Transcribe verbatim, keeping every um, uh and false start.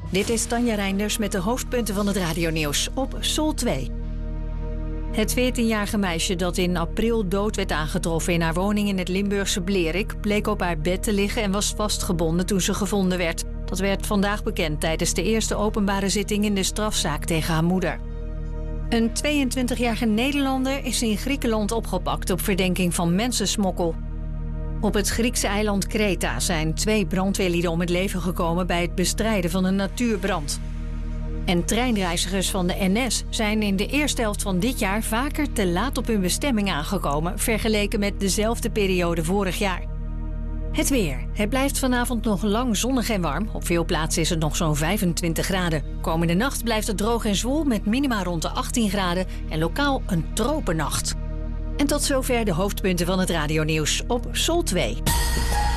Dit is Tanja Reinders met de hoofdpunten van het radionieuws op Sol twee. Het veertienjarige meisje dat in april dood werd aangetroffen in haar woning in het Limburgse Blerik bleek op haar bed te liggen en was vastgebonden toen ze gevonden werd. Dat werd vandaag bekend tijdens de eerste openbare zitting in de strafzaak tegen haar moeder. Een tweeëntwintigjarige Nederlander is in Griekenland opgepakt op verdenking van mensensmokkel. Op het Griekse eiland Kreta zijn twee brandweerlieden om het leven gekomen bij het bestrijden van een natuurbrand. En treinreizigers van de N S zijn in de eerste helft van dit jaar vaker te laat op hun bestemming aangekomen, vergeleken met dezelfde periode vorig jaar. Het weer. Het blijft vanavond nog lang zonnig en warm. Op veel plaatsen is het nog zo'n vijfentwintig graden. Komende nacht blijft het droog en zwoel met minima rond de achttien graden en lokaal een tropennacht. En tot zover de hoofdpunten van het radionieuws op Sol twee.